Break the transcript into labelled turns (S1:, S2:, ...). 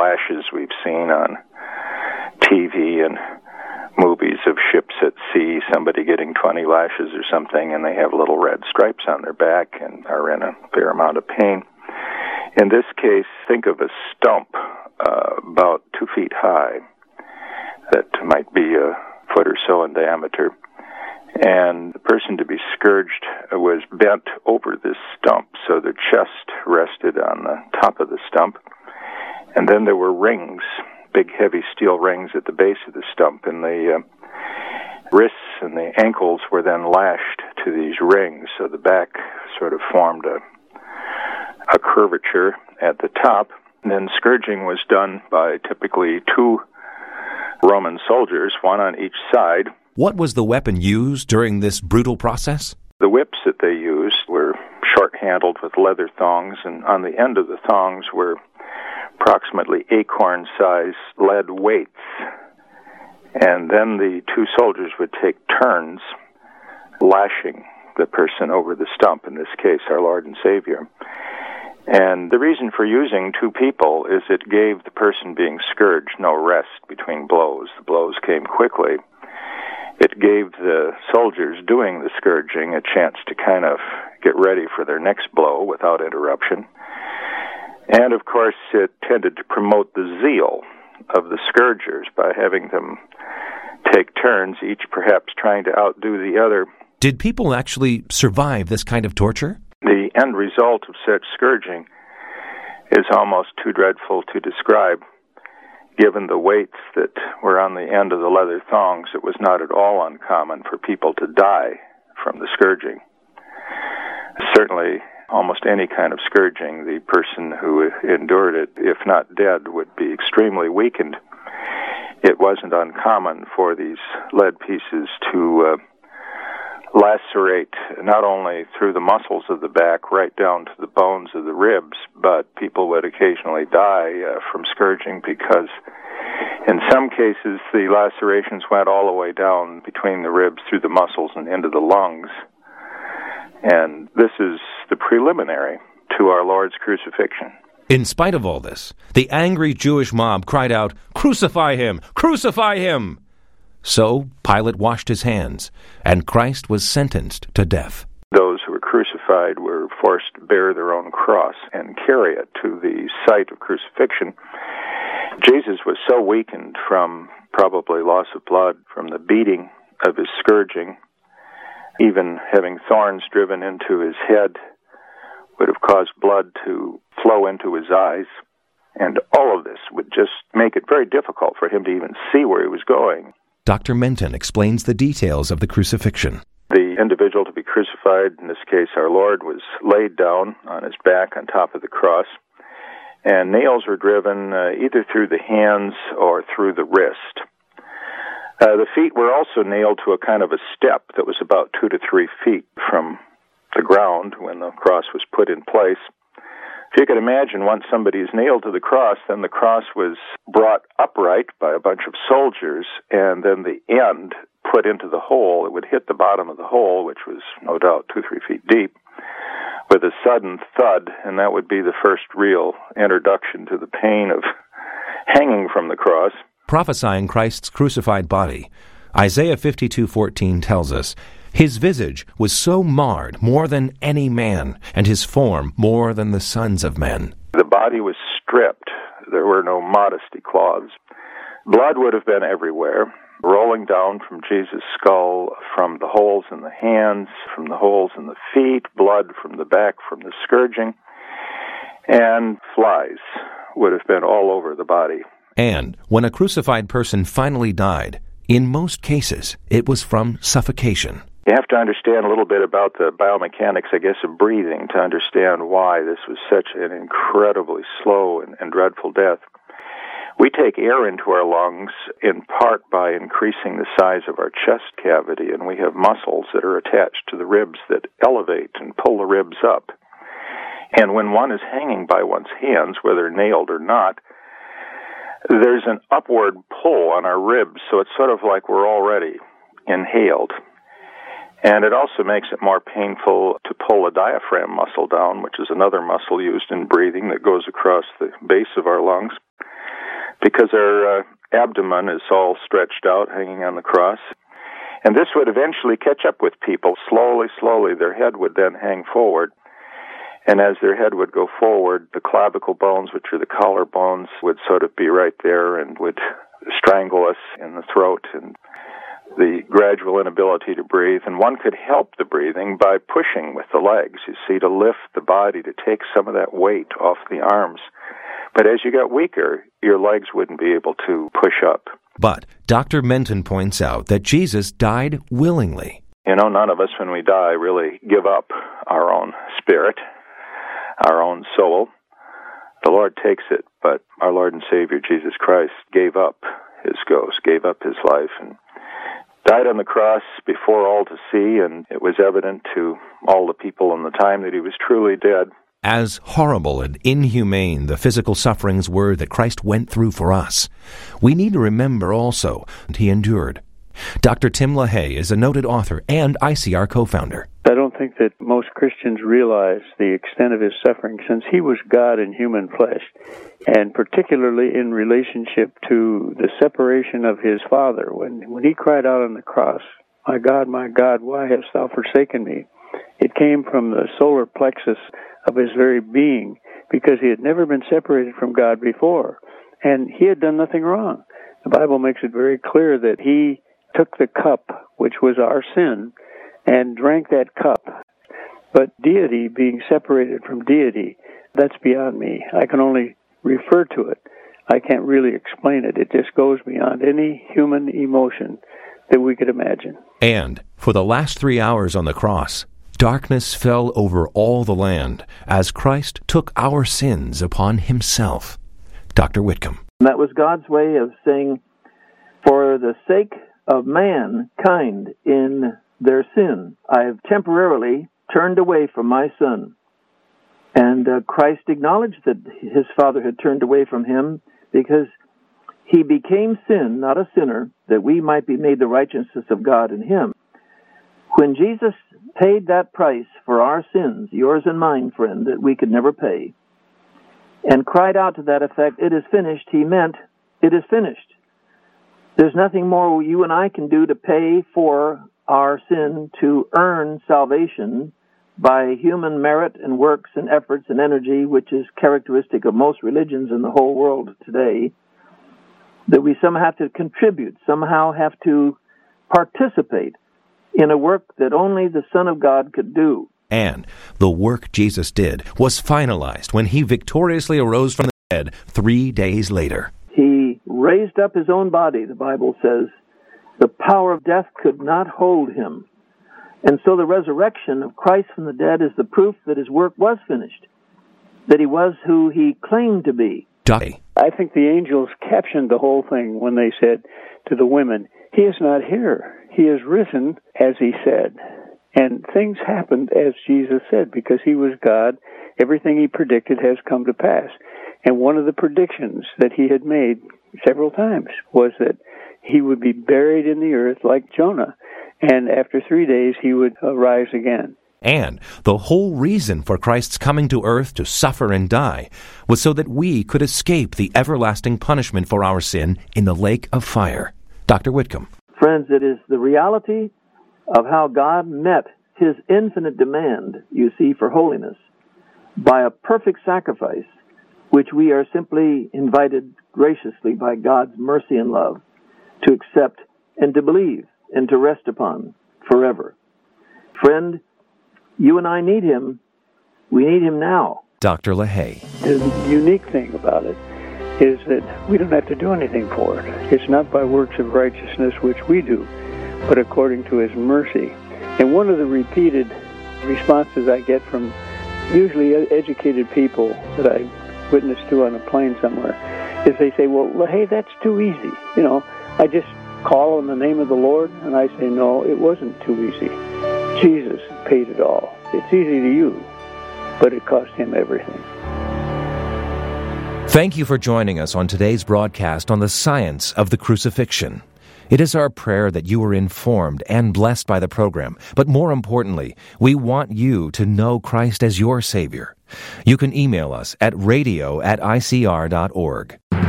S1: lashes we've seen on TV and movies of ships at sea, somebody getting 20 lashes or something, and they have little red stripes on their back and are in a fair amount of pain. In this case, think of a stump about 2 feet high that might be a foot or so in diameter. And the person to be scourged was bent over this stump, so their chest rested on the top of the stump. And then there were rings, big heavy steel rings at the base of the stump, and the wrists and the ankles were then lashed to these rings, so the back sort of formed a curvature at the top. And then scourging was done by typically 2 Roman soldiers, one on each side.
S2: What was the weapon used during this brutal process?
S1: The whips that they used were short-handled with leather thongs, and on the end of the thongs were approximately acorn-sized lead weights. And then the 2 soldiers would take turns lashing the person over the stump, in this case our Lord and Savior. And the reason for using 2 people is it gave the person being scourged no rest between blows. The blows came quickly. It gave the soldiers doing the scourging a chance to kind of get ready for their next blow without interruption. And, of course, it tended to promote the zeal of the scourgers by having them take turns, each perhaps trying to outdo the other.
S2: Did people actually survive this kind of torture?
S1: The end result of such scourging is almost too dreadful to describe. Given the weights that were on the end of the leather thongs, it was not at all uncommon for people to die from the scourging. Certainly, almost any kind of scourging, the person who endured it, if not dead, would be extremely weakened. It wasn't uncommon for these lead pieces to lacerate not only through the muscles of the back right down to the bones of the ribs, but people would occasionally die from scourging because in some cases the lacerations went all the way down between the ribs through the muscles and into the lungs. And this is the preliminary to our Lord's crucifixion.
S2: In spite of all this, the angry Jewish mob cried out, "Crucify him! Crucify him!" So Pilate washed his hands, and Christ was sentenced to death.
S1: Those who were crucified were forced to bear their own cross and carry it to the site of crucifixion. Jesus was so weakened from probably loss of blood from the beating of his scourging, even having thorns driven into his head would have caused blood to flow into his eyes. And all of this would just make it very difficult for him to even see where he was going.
S2: Dr. Menton explains the details of the crucifixion.
S1: The individual to be crucified, in this case our Lord, was laid down on his back on top of the cross, and nails were driven either through the hands or through the wrist. The feet were also nailed to a kind of a step that was about 2 to 3 feet from the ground when the cross was put in place. If you could imagine, once somebody is nailed to the cross, then the cross was brought upright by a bunch of soldiers, and then the end put into the hole. It would hit the bottom of the hole, which was no doubt 2 or 3 feet deep, with a sudden thud, and that would be the first real introduction to the pain of hanging from the cross.
S2: Prophesying Christ's crucified body, Isaiah 52:14 tells us, "His visage was so marred more than any man, and his form more than the sons of men."
S1: The body was stripped. There were no modesty cloths. Blood would have been everywhere, rolling down from Jesus' skull, from the holes in the hands, from the holes in the feet, blood from the back from the scourging, and flies would have been all over the body.
S2: And when a crucified person finally died, in most cases, it was from suffocation.
S1: You have to understand a little bit about the biomechanics, I guess, of breathing to understand why this was such an incredibly slow and dreadful death. We take air into our lungs in part by increasing the size of our chest cavity, and we have muscles that are attached to the ribs that elevate and pull the ribs up. And when one is hanging by one's hands, whether nailed or not, there's an upward pull on our ribs, so it's sort of like we're already inhaled. And it also makes it more painful to pull the diaphragm muscle down, which is another muscle used in breathing that goes across the base of our lungs. because their abdomen is all stretched out, hanging on the cross. And this would eventually catch up with people. Slowly, slowly, their head would then hang forward. And as their head would go forward, the clavicle bones, which are the collar bones, would sort of be right there and would strangle us in the throat, and the gradual inability to breathe. And one could help the breathing by pushing with the legs, you see, to lift the body, to take some of that weight off the arms. But as you got weaker, your legs wouldn't be able to push up.
S2: But Dr. Menton points out that Jesus died willingly.
S1: You know, none of us, when we die, really give up our own spirit, our own soul. The Lord takes it, but our Lord and Savior, Jesus Christ, gave up his ghost, gave up his life, and died on the cross before all to see, and it was evident to all the people in the time that he was truly dead.
S2: As horrible and inhumane the physical sufferings were that Christ went through for us, we need to remember also that he endured. Dr. Tim LaHaye is a noted author and ICR co-founder.
S3: I don't think that most Christians realize the extent of his suffering, since he was God in human flesh, and particularly in relationship to the separation of his Father. When he cried out on the cross, my God, why hast thou forsaken me?" It came from the solar plexus of his very being, because he had never been separated from God before, and he had done nothing wrong. The Bible makes it very clear that he took the cup, which was our sin, and drank that cup. But deity, being separated from deity, that's beyond me. I can only refer to it. I can't really explain it. It just goes beyond any human emotion that we could imagine.
S2: And for the last 3 hours on the cross, darkness fell over all the land as Christ took our sins upon himself. Dr. Whitcomb.
S4: That was God's way of saying, for the sake of mankind in their sin, I have temporarily turned away from my Son. And Christ acknowledged that his Father had turned away from him because he became sin, not a sinner, that we might be made the righteousness of God in him. When Jesus paid that price for our sins, yours and mine, friend, that we could never pay, and cried out to that effect, "It is finished," he meant, it is finished. There's nothing more you and I can do to pay for our sin, to earn salvation by human merit and works and efforts and energy, which is characteristic of most religions in the whole world today, that we somehow have to contribute, somehow have to participate in a work that only the Son of God could do.
S2: And the work Jesus did was finalized when he victoriously arose from the dead 3 days later.
S4: He raised up his own body, the Bible says. The power of death could not hold him. And so the resurrection of Christ from the dead is the proof that his work was finished, that he was who he claimed to be.
S3: I think the angels captioned the whole thing when they said to the women, "He is not here. He is risen, as he said." And things happened as Jesus said, because he was God. Everything he predicted has come to pass. And one of the predictions that he had made several times was that he would be buried in the earth like Jonah, and after 3 days he would rise again.
S2: And the whole reason for Christ's coming to earth to suffer and die was so that we could escape the everlasting punishment for our sin in the lake of fire. Dr. Whitcomb.
S4: Friends, it is the reality of how God met his infinite demand, you see, for holiness by a perfect sacrifice, which we are simply invited graciously by God's mercy and love to accept and to believe and to rest upon forever. Friend, you and I need him. We need him now.
S2: Dr. LaHaye.
S3: The unique thing about it is that we don't have to do anything for it. It's not by works of righteousness which we do, but according to his mercy. And one of the repeated responses I get from usually educated people that I witnessed to on a plane somewhere is they say, "Well, LaHaye, that's too easy. You know, I just call on the name of the Lord." And I say, no, it wasn't too easy. Jesus paid it all. It's easy to you, but it cost him everything.
S2: Thank you for joining us on today's broadcast on the science of the crucifixion. It is our prayer that you are informed and blessed by the program, but more importantly, we want you to know Christ as your Savior. You can email us at radio@icr.org.